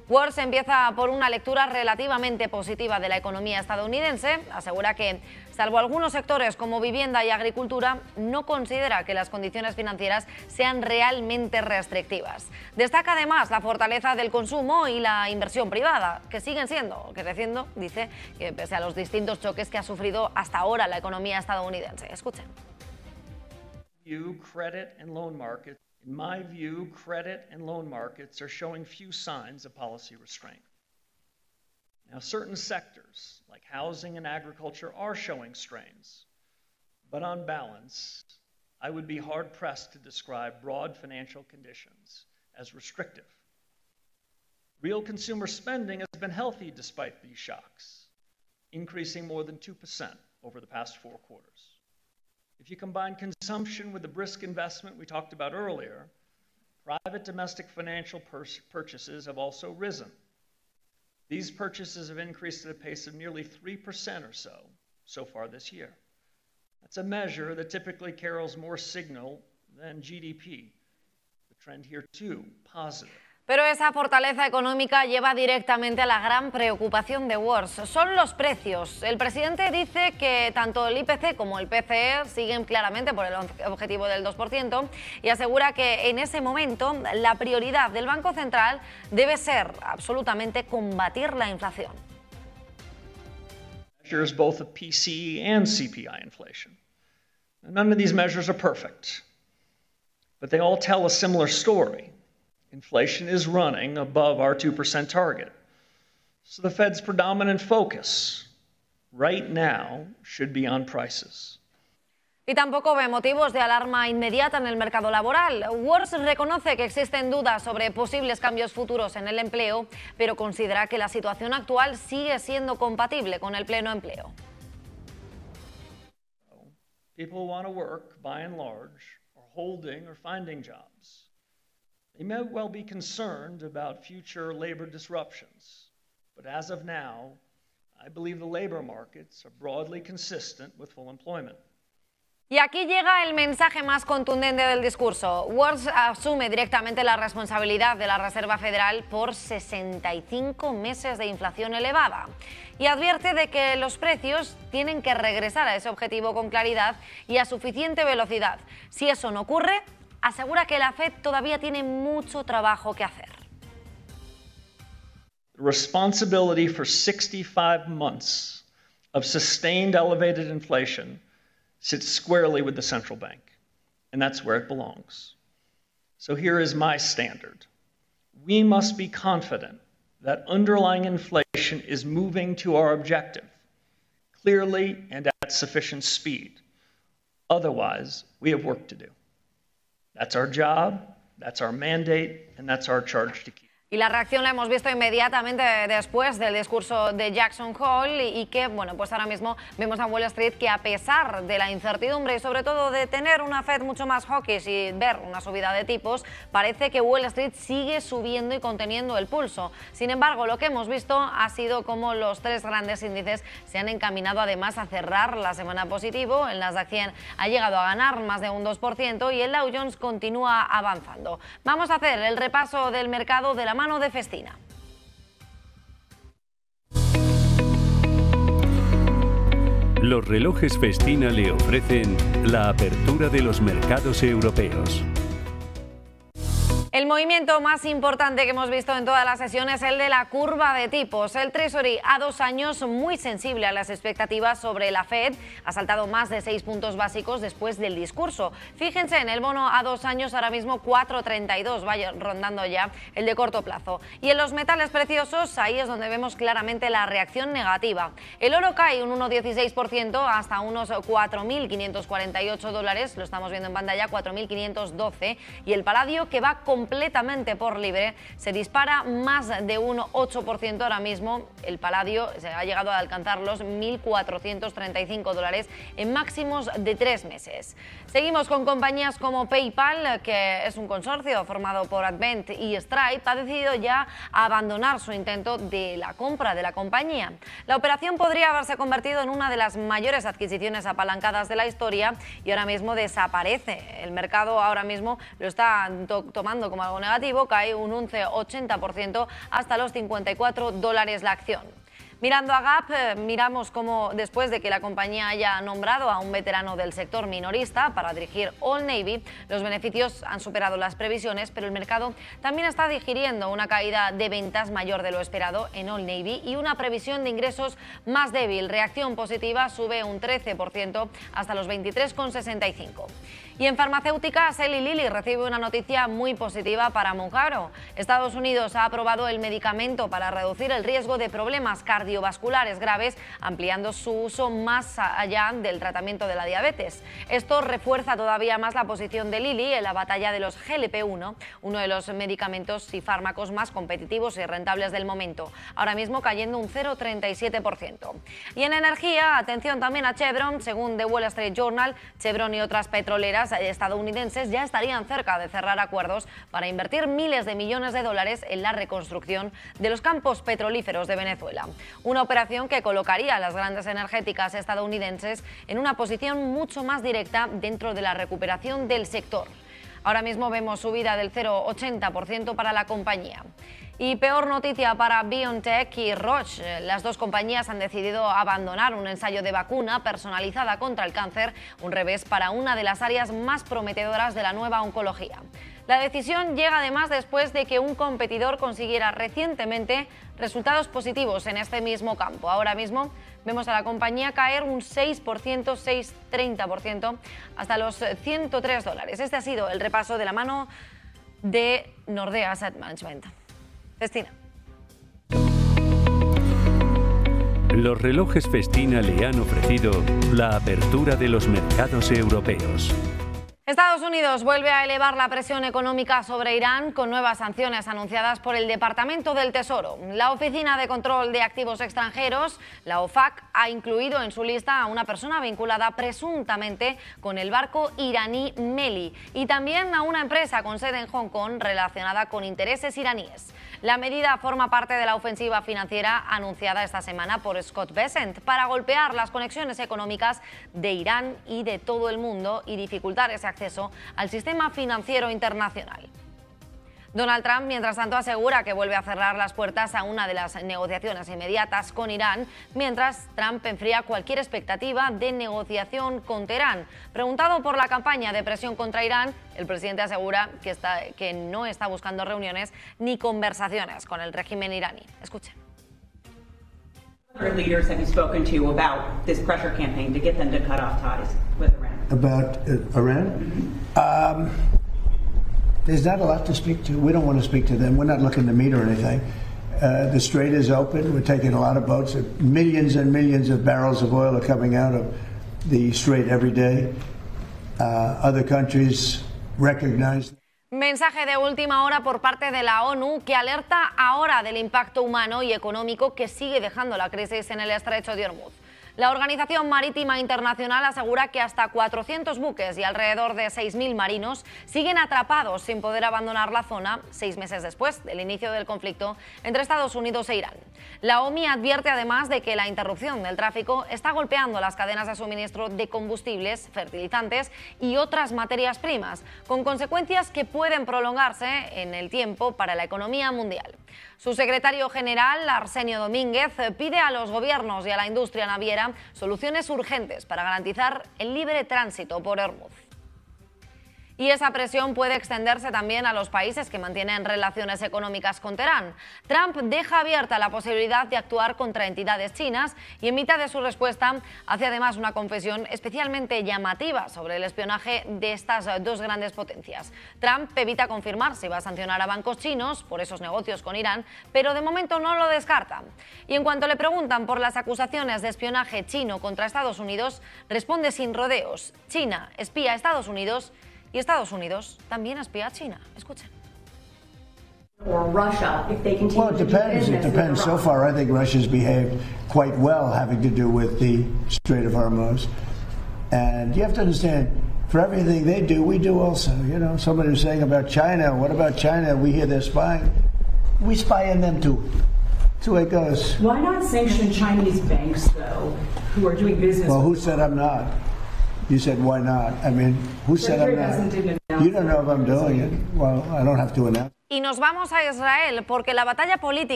Wars empieza por una lectura relativamente positiva de la economía estadounidense. Asegura que, salvo algunos sectores como vivienda y agricultura, no considera que las condiciones financieras sean realmente restrictivas. Destaca además la fortaleza del consumo y la inversión privada, que siguen siendo creciendo, dice, que pese a los distintos choques que ha sufrido hasta ahora la economía estadounidense. Escuchen. In my view, credit and loan markets are showing few signs of policy restraint. Now, certain sectors, like housing and agriculture, are showing strains. But on balance, I would be hard-pressed to describe broad financial conditions as restrictive. Real consumer spending has been healthy despite these shocks, increasing more than 2% over the past 4 quarters. If you combine consumption with the brisk investment we talked about earlier, private domestic financial purchases have also risen. These purchases have increased at a pace of nearly 3% or so far this year. That's a measure that typically carries more signal than GDP. The trend here too, positive. Pero esa fortaleza económica lleva directamente a la gran preocupación de Wars. Son los precios. El presidente dice que tanto el IPC como el PCE siguen claramente por el objetivo del 2% y asegura que en ese momento la prioridad del Banco Central debe ser absolutamente combatir la inflación. Measures both of PCE and CPI inflation. None of these measures are perfect, but they all tell a similar story. Inflation is running above our 2% target. So the Fed's predominant focus right now should be on prices. Y tampoco ve motivos de alarma inmediata en el mercado laboral. Wars reconoce que existen dudas sobre posibles cambios futuros en el empleo, pero considera que la situación actual sigue siendo compatible con el pleno empleo. People want to work, by and large, or holding or finding jobs. They may well be concerned about future labor disruptions, but as of now, I believe the labor markets are broadly consistent with full employment. Y aquí llega el mensaje más contundente del discurso. Wars asume directamente la responsabilidad de la Reserva Federal por 65 meses de inflación elevada y advierte de que los precios tienen que regresar a ese objetivo con claridad y a suficiente velocidad. Si eso no ocurre, asegura que la Fed todavía tiene mucho trabajo que hacer. The responsibility for 65 months of sustained elevated inflation sits squarely with the central bank, and that's where it belongs. So here is my standard. We must be confident that underlying inflation is moving to our objective, clearly and at sufficient speed. Otherwise, we have work to do. That's our job, that's our mandate, and that's our charge to keep. Y la reacción la hemos visto inmediatamente después del discurso de Jackson Hole y que, bueno, pues ahora mismo vemos a Wall Street que a pesar de la incertidumbre y sobre todo de tener una Fed mucho más hawkish y ver una subida de tipos, parece que Wall Street sigue subiendo y conteniendo el pulso. Sin embargo, lo que hemos visto ha sido como los 3 grandes índices se han encaminado además a cerrar la semana positivo. El Nasdaq 100 ha llegado a ganar más de un 2% y el Dow Jones continúa avanzando. Vamos a hacer el repaso del mercado de la mano de Festina. Los relojes Festina le ofrecen la apertura de los mercados europeos. El movimiento más importante que hemos visto en toda la sesión es el de la curva de tipos. El Treasury a 2 años, muy sensible a las expectativas sobre la Fed, ha saltado más de 6 puntos básicos después del discurso. Fíjense, en el bono a 2 años ahora mismo 4,32, vaya rondando ya el de corto plazo. Y en los metales preciosos, ahí es donde vemos claramente la reacción negativa. El oro cae un 1,16% hasta unos 4.548 dólares, lo estamos viendo en pantalla, 4.512, y el paladio, que va completamente por libre, se dispara más de un 8% ahora mismo. El paladio se ha llegado a alcanzar los 1.435 dólares en máximos de 3 meses. Seguimos con compañías como PayPal, que es un consorcio formado por Advent y Stripe, ha decidido ya abandonar su intento de la compra de la compañía. La operación podría haberse convertido en una de las mayores adquisiciones apalancadas de la historia y ahora mismo desaparece. El mercado ahora mismo lo está tomando como como algo negativo, cae un 11,80% hasta los $54 la acción. Mirando a Gap, miramos cómo después de que la compañía haya nombrado a un veterano del sector minorista para dirigir Old Navy, los beneficios han superado las previsiones, pero el mercado también está digiriendo una caída de ventas mayor de lo esperado en Old Navy y una previsión de ingresos más débil. Reacción positiva, sube un 13% hasta los 23,65. Y en farmacéuticas, Eli Lilly recibe una noticia muy positiva para Mounjaro. Estados Unidos ha aprobado el medicamento para reducir el riesgo de problemas cardiovasculares graves, ampliando su uso más allá del tratamiento de la diabetes. Esto refuerza todavía más la posición de Lilly en la batalla de los GLP-1, uno de los medicamentos y fármacos más competitivos y rentables del momento, ahora mismo cayendo un 0,37%. Y en energía, atención también a Chevron. Según The Wall Street Journal, Chevron y otras petroleras estadounidenses ya estarían cerca de cerrar acuerdos para invertir miles de millones de dólares en la reconstrucción de los campos petrolíferos de Venezuela. Una operación que colocaría a las grandes energéticas estadounidenses en una posición mucho más directa dentro de la recuperación del sector. Ahora mismo vemos subida del 0,80% para la compañía. Y peor noticia para BioNTech y Roche. Las dos compañías han decidido abandonar un ensayo de vacuna personalizada contra el cáncer, un revés para una de las áreas más prometedoras de la nueva oncología. La decisión llega además después de que un competidor consiguiera recientemente resultados positivos en este mismo campo. Ahora mismo vemos a la compañía caer un 6,30% hasta los $103. Este ha sido el repaso de la mano de Nordea Asset Management. Festina. Los relojes Festina le han ofrecido la apertura de los mercados europeos. Estados Unidos vuelve a elevar la presión económica sobre Irán con nuevas sanciones anunciadas por el Departamento del Tesoro. La Oficina de Control de Activos Extranjeros, la OFAC, ha incluido en su lista a una persona vinculada presuntamente con el barco iraní Meli y también a una empresa con sede en Hong Kong relacionada con intereses iraníes. La medida forma parte de la ofensiva financiera anunciada esta semana por Scott Bessent para golpear las conexiones económicas de Irán y de todo el mundo y dificultar ese acceso al sistema financiero internacional. Donald Trump, mientras tanto, asegura que vuelve a cerrar las puertas a una de las negociaciones inmediatas con Irán, mientras Trump enfría cualquier expectativa de negociación con Teherán. Preguntado por la campaña de presión contra Irán, el presidente asegura que no está buscando reuniones ni conversaciones con el régimen iraní. Escuchen. What leaders have you spoken to about this pressure campaign to get them to cut off ties with Iran? About Iran? Mm-hmm. There's not a lot to speak to. We don't want to speak to them. We're not looking to meet or anything. The strait is open. We're taking a lot of boats. Millions and millions of barrels of oil are coming out of the strait every day. Other countries recognize. Mensaje de última hora por parte de la ONU que alerta ahora del impacto humano y económico que sigue dejando la crisis en el estrecho de Hormuz. La Organización Marítima Internacional asegura que hasta 400 buques y alrededor de 6.000 marinos siguen atrapados sin poder abandonar la zona 6 meses después del inicio del conflicto entre Estados Unidos e Irán. La OMI advierte además de que la interrupción del tráfico está golpeando las cadenas de suministro de combustibles, fertilizantes y otras materias primas, con consecuencias que pueden prolongarse en el tiempo para la economía mundial. Su secretario general, Arsenio Domínguez, pide a los gobiernos y a la industria naviera soluciones urgentes para garantizar el libre tránsito por Hormuz. Y esa presión puede extenderse también a los países que mantienen relaciones económicas con Teherán. Trump deja abierta la posibilidad de actuar contra entidades chinas y en mitad de su respuesta hace además una confesión especialmente llamativa sobre el espionaje de estas dos grandes potencias. Trump evita confirmar si va a sancionar a bancos chinos por esos negocios con Irán, pero de momento no lo descarta. Y en cuanto le preguntan por las acusaciones de espionaje chino contra Estados Unidos, responde sin rodeos: China espía a Estados Unidos y Estados Unidos también espía a China. Escuchen. Well, it depends. It depends. So far, I think Russia's behaved quite well having to do with the Strait of Hormuz. And you have to understand, for everything they do, we do also. You know, somebody was saying about China, what about China? We hear they're spying. We spy on them too. That's the way it goes. Why not sanction Chinese banks, though, who are doing business? Well, who said I'm not? You said, why not? I mean, who said I'm not? President didn't You don't know if I'm doing it. Well, I don't have to announce. Y nos vamos a Israel porque la batalla política